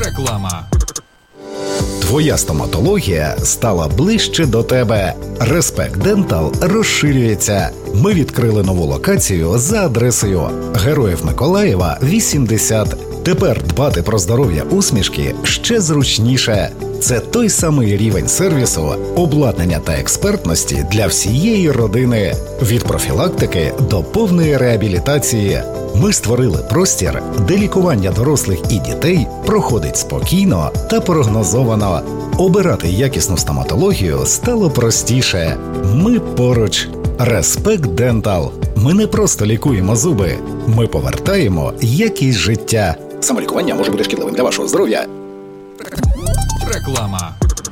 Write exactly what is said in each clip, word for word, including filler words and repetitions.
Реклама. Твоя стоматологія стала ближче до тебе. Респект Дентал розширюється. Ми відкрили нову локацію за адресою Героїв Миколаєва, вісімдесят. Тепер дбати про здоров'я усмішки ще зручніше. Це той самий рівень сервісу, обладнання та експертності для всієї родини. Від профілактики до повної реабілітації. Ми створили простір, де лікування дорослих і дітей проходить спокійно та прогнозовано. Обирати якісну стоматологію стало простіше. Ми поруч. Респект Дентал. Ми не просто лікуємо зуби. Ми повертаємо якість життя. Самолікування може бути шкідливим для вашого здоров'я. Реклама.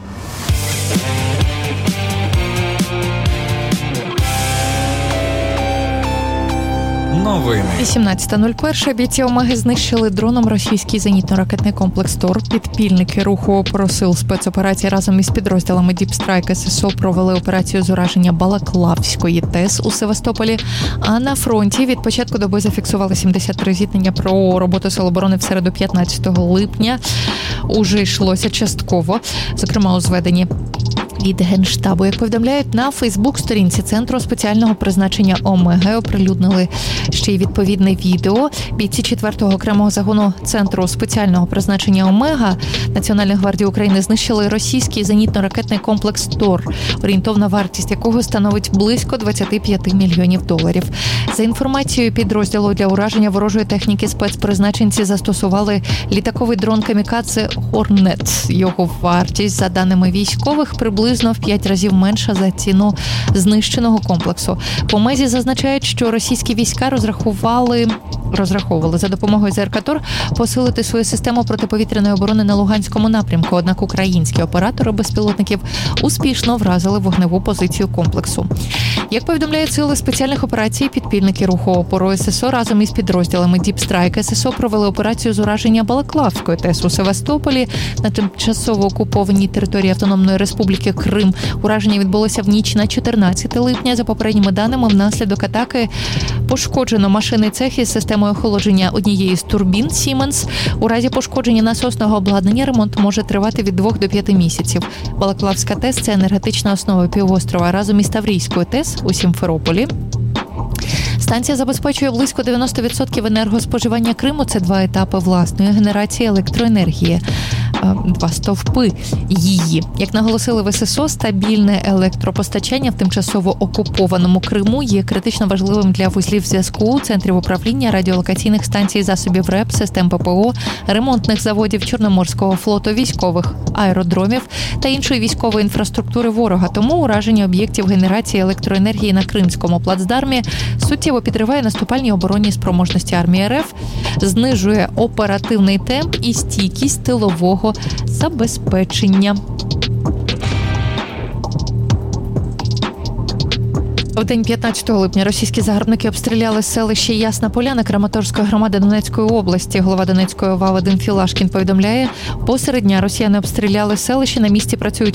Новини. вісімнадцята нуль один. Бійці Омеги знищили дроном російський зенітно-ракетний комплекс ТОР. Підпільники руху опоросил спецоперації разом із підрозділами Діпстрайк ССО провели операцію з ураження Балаклавської ТЕС у Севастополі. А на фронті від початку доби зафіксували сімдесят три зіткнення. Про роботу Сил оборони в середу п'ятнадцятого липня уже йшлося частково, зокрема у зведенні від Генштабу. Як повідомляють на Фейсбук-сторінці Центру спеціального призначення ОМЕГ, оприлюднили ще й відповідне відео. Бійці четвертого окремого загону Центру спеціального призначення ОМЕГа Національної гвардії України знищили російський зенітно-ракетний комплекс ТОР, орієнтовна вартість якого становить близько двадцять п'ять мільйонів доларів. За інформацією підрозділу, для ураження ворожої техніки спецпризначенці застосували літаковий дрон камікадзе «Хорнет». Його вартість, за даними військових, приблизно в п'ять разів менша за ціну знищеного комплексу. По МЕЗі зазначають, що російські війська розрахували, розраховували за допомогою ЗРК «Тор» посилити свою систему протиповітряної оборони на Луганському напрямку. Однак українські оператори безпілотників успішно вразили вогневу позицію комплексу. Як повідомляють сили спеціальних операцій, підпільники руху опору ССО разом із підрозділами Діпстрайк ССО провели операцію з ураження Балаклавської ТЕС у Севастополі на тимчасово окупованій території Автономної Республіки Крим. Ураження відбулося в ніч на чотирнадцяте липня. За попередніми даними, внаслідок атаки пошкоджено машинний цех із системою охолодження однієї з турбін Siemens. У разі пошкодження насосного обладнання ремонт може тривати від двох до п'яти місяців. Балаклавська ТЕС – це енергетична основа півострова разом із Таврійською ТЕС у Сімферополі. Станція забезпечує близько дев'яносто відсотків енергоспоживання Криму. Це два етапи власної генерації електроенергії. Два стовпи її. Як наголосили в ССО, стабільне електропостачання в тимчасово окупованому Криму є критично важливим для вузлів зв'язку, центрів управління, радіолокаційних станцій, засобів РЕП, систем ППО, ремонтних заводів Чорноморського флоту, військових аеродромів та іншої військової інфраструктури ворога. Тому ураження об'єктів генерації електроенергії на Кримському плацдармі суттєво підриває наступальні оборонні спроможності армії РФ, знижує оперативний темп і стійкість тилового забезпечення. В день п'ятнадцятого липня російські загарбники обстріляли селище Ясна Поляна Краматорської громади Донецької області. Голова Донецької ОВА Вадим Філашкін повідомляє, посеред дня росіяни обстріляли селище, на місці працюють